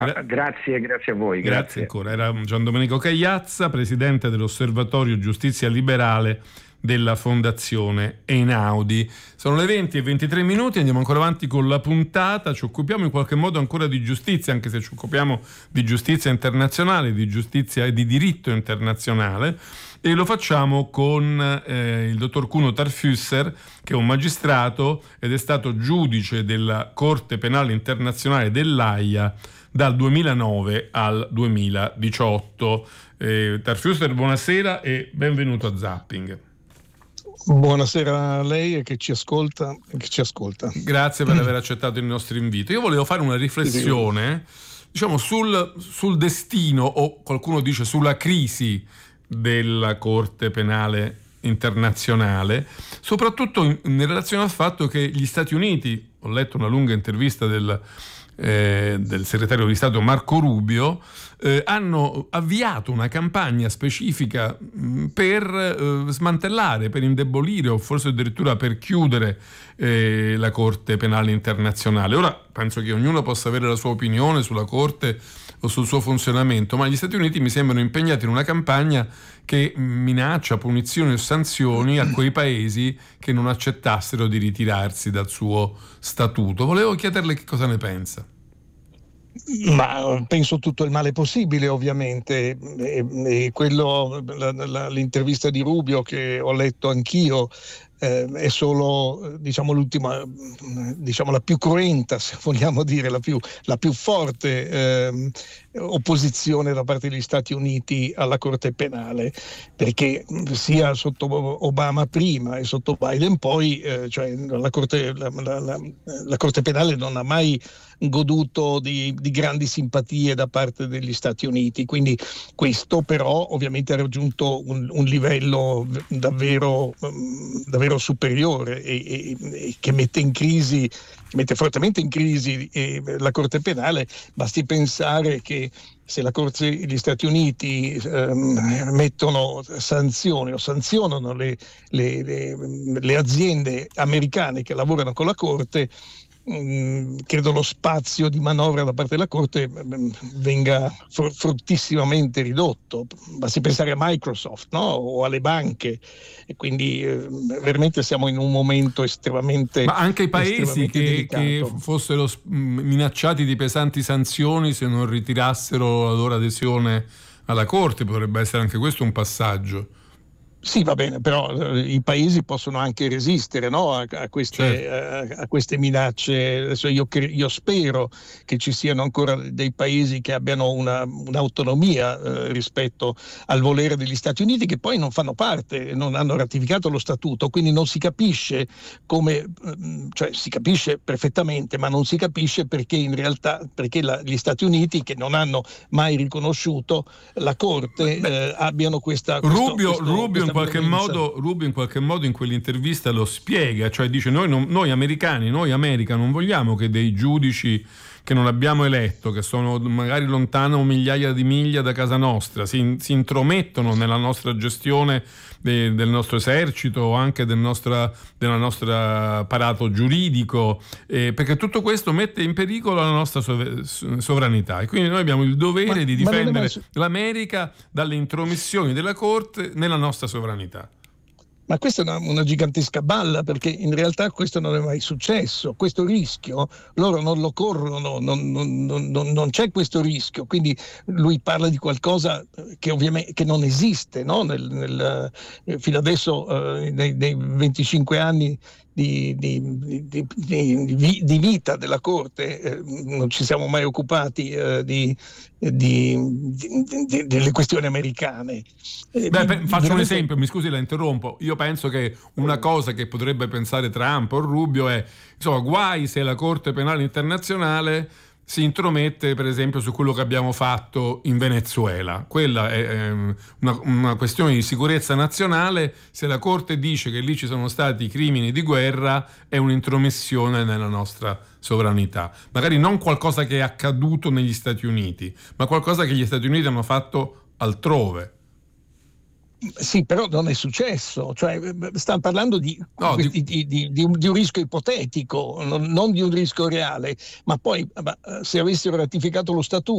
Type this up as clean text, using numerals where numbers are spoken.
Grazie a voi. Grazie ancora. Era Gian Domenico Cagliazza, presidente dell'Osservatorio Giustizia Liberale della Fondazione Einaudi. Sono le 20:23, andiamo ancora avanti con la puntata, ci occupiamo in qualche modo ancora di giustizia, anche se ci occupiamo di giustizia internazionale, di giustizia e di diritto internazionale, e lo facciamo con il dottor Kuno Tarfusser, che è un magistrato ed è stato giudice della Corte Penale Internazionale dell'Aia dal 2009 al 2018. Tarfusser, buonasera e benvenuto a Zapping. Buonasera a lei e che ci ascolta. Grazie per aver accettato il nostro invito. Io volevo fare una riflessione, diciamo, sul destino, o qualcuno dice sulla crisi della Corte Penale Internazionale, soprattutto in relazione al fatto che gli Stati Uniti, ho letto una lunga intervista del segretario di Stato Marco Rubio, hanno avviato una campagna specifica per smantellare, per indebolire o forse addirittura per chiudere la Corte Penale Internazionale. Ora penso che ognuno possa avere la sua opinione sulla Corte o sul suo funzionamento, ma gli Stati Uniti mi sembrano impegnati in una campagna che minaccia punizioni o sanzioni a quei paesi che non accettassero di ritirarsi dal suo statuto. Volevo chiederle che cosa ne pensa. Ma penso tutto il male possibile, ovviamente, e l'intervista di Rubio che ho letto anch'io è solo, l'ultima, la più cruenta, se vogliamo dire, la più forte opposizione da parte degli Stati Uniti alla Corte Penale, perché sia sotto Obama prima e sotto Biden poi, la Corte Penale non ha mai goduto di grandi simpatie da parte degli Stati Uniti, quindi questo però ovviamente ha raggiunto un livello davvero superiore e che mette fortemente in crisi la Corte Penale. Basti pensare che se gli Stati Uniti mettono sanzioni o sanzionano le aziende americane che lavorano con la Corte, credo lo spazio di manovra da parte della Corte venga fruttissimamente ridotto. Basti pensare a Microsoft, no? O alle banche, e quindi veramente siamo in un momento estremamente. Ma anche i paesi che fossero minacciati di pesanti sanzioni se non ritirassero la loro adesione alla Corte, potrebbe essere anche questo un passaggio. Sì, va bene, però i paesi possono anche resistere, no? a queste minacce. Adesso io spero che ci siano ancora dei paesi che abbiano un'autonomia rispetto al volere degli Stati Uniti, che poi non fanno parte, non hanno ratificato lo statuto, quindi non si capisce come, si capisce perfettamente, ma non si capisce perché in realtà gli Stati Uniti, che non hanno mai riconosciuto la Corte, abbiano questa Rubio in qualche modo in quell'intervista lo spiega, cioè dice noi americani, noi America non vogliamo che dei giudici che non abbiamo eletto, che sono magari lontano migliaia di miglia da casa nostra, si intromettono nella nostra gestione del nostro esercito o anche del nostro apparato giuridico, perché tutto questo mette in pericolo la nostra sovranità, e quindi noi abbiamo il dovere di difendere l'America dalle intromissioni della Corte nella nostra sovranità. Ma questa è una gigantesca balla, perché in realtà questo non è mai successo. Questo rischio loro non lo corrono, non c'è questo rischio. Quindi lui parla di qualcosa che ovviamente che non esiste, no? Fino adesso nei 25 anni di vita della Corte non ci siamo mai occupati delle questioni americane. Faccio un esempio, mi scusi, la interrompo. Io penso che una cosa che potrebbe pensare Trump o Rubio è, guai se la Corte Penale Internazionale si intromette per esempio su quello che abbiamo fatto in Venezuela. Quella è una questione di sicurezza nazionale. Se la Corte dice che lì ci sono stati crimini di guerra, è un'intromissione nella nostra sovranità. Magari non qualcosa che è accaduto negli Stati Uniti, ma qualcosa che gli Stati Uniti hanno fatto altrove. Sì, però non è successo, cioè, stiamo parlando di un rischio ipotetico, non di un rischio reale, ma poi se avessero ratificato lo statuto